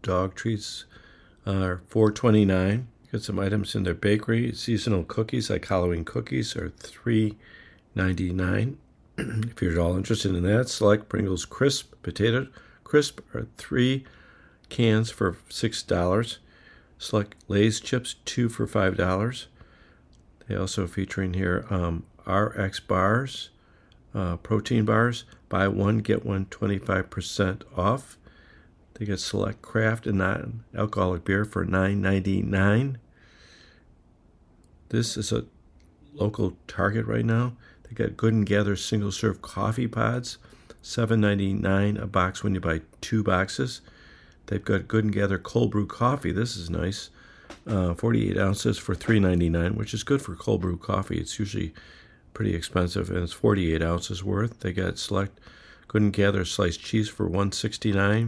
dog treats are $4.29. Got some items in their bakery. Seasonal cookies like Halloween cookies are $3.99. If you're at all interested in that, select Pringles Crisp Potato Crisp are 3 cans for $6. Select Lay's chips, 2 for $5. They also featuring here RX bars, protein bars. Buy one, get one 25% off. They get select craft and non-alcoholic beer for $9.99. This is a local Target right now. They got Good and Gather single-serve coffee pods, $7.99 a box when you buy 2 boxes. They've got Good and Gather cold brew coffee. This is nice. 48 ounces for $3.99, which is good for cold brew coffee. It's usually pretty expensive, and it's 48 ounces worth. They got select Good and Gather sliced cheese for $1.69.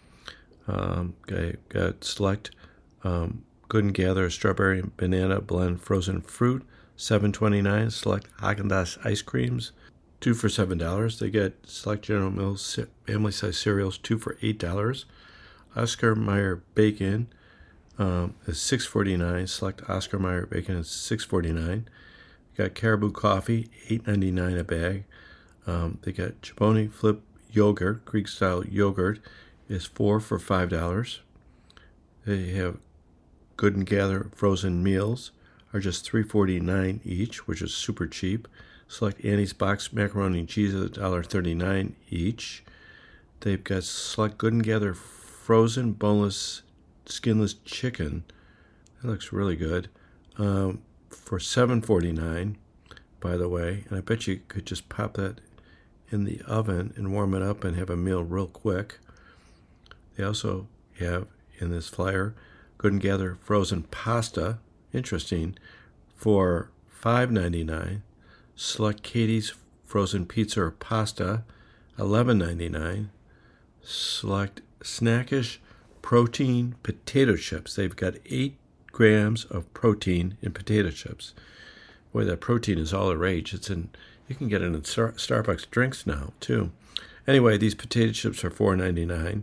Got select Good and Gather strawberry and banana blend frozen fruit, $7.29. Select Haagen-Dazs ice creams, 2 for $7. They get select General Mills family size cereals, 2 for $8. Oscar Mayer bacon is $6.49. Select Oscar Mayer bacon is $6.49. Got Caribou coffee, $8.99 a bag. They got Chobani Flip yogurt, Greek style yogurt, is 4 for $5. They have Good and Gather frozen meals are just $3.49 each, which is super cheap. Select Annie's box macaroni and cheese at $1.39 each. They've got select Good and Gather frozen boneless skinless chicken. That looks really good. For $7.49, by the way. And I bet you could just pop that in the oven and warm it up and have a meal real quick. They also have in this flyer Good and Gather frozen pasta, interesting, for $5.99. Select Katie's frozen pizza or pasta, $11.99. Select Snackish protein potato chips. They've got 8 grams of protein in potato chips. Boy, that protein is all the rage. You can get it in Starbucks drinks now, too. Anyway, these potato chips are $4.99.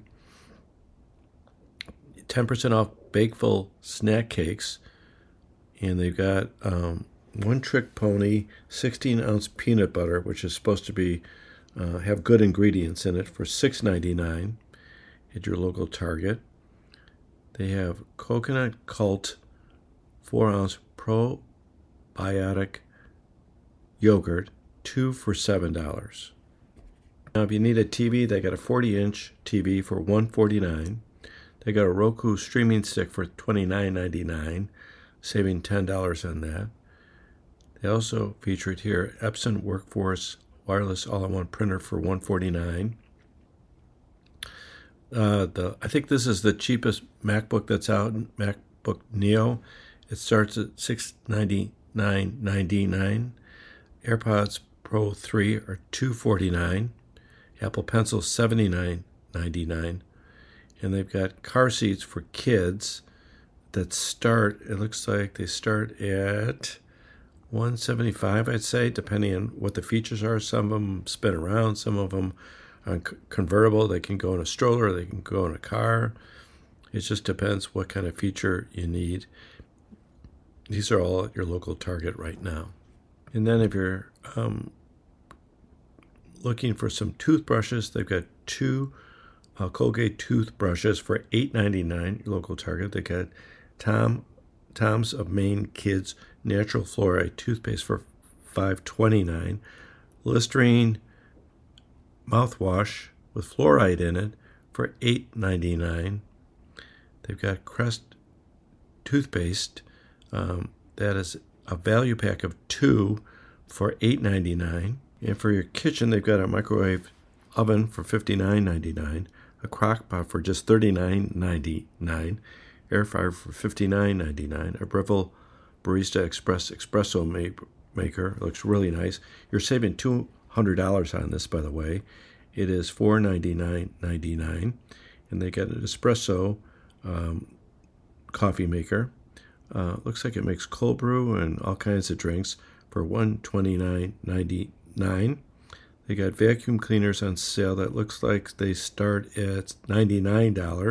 10% off Bakeful snack cakes. And they've got One Trick Pony 16-ounce peanut butter, which is supposed to be have good ingredients in it, for $6.99 at your local Target. They have Coconut Cult 4-ounce probiotic yogurt, 2 for $7. Now, if you need a TV, they got a 40-inch TV for $149. They got a Roku streaming stick for $29.99, saving $10 on that. They also featured here Epson Workforce wireless all-in-one printer for $149. I think this is the cheapest MacBook that's out, MacBook Neo. It starts at $699.99. AirPods Pro 3 are $249. Apple Pencil $79.99. And they've got car seats for kids that start, it looks like they start at $175, I'd say, depending on what the features are. Some of them spin around, some of them are convertible. They can go in a stroller, they can go in a car. It just depends what kind of feature you need. These are all at your local Target right now. And then if you're looking for some toothbrushes, they've got 2 Colgate toothbrushes for $8.99, your local Target. They got Tom's of Maine Kids Natural Fluoride toothpaste for $5.29. Listerine mouthwash with fluoride in it for $8.99. They've got Crest toothpaste. That is a value pack of 2 for $8.99. And for your kitchen, they've got a microwave oven for $59.99, a crock pot for just $39.99, air fryer for $59.99, a Breville Barista Express espresso maker. It looks really nice. You're saving $200 on this, by the way. It is $499.99, and they got an espresso coffee maker. Looks like it makes cold brew and all kinds of drinks for $129.99. They got vacuum cleaners on sale that looks like they start at $99.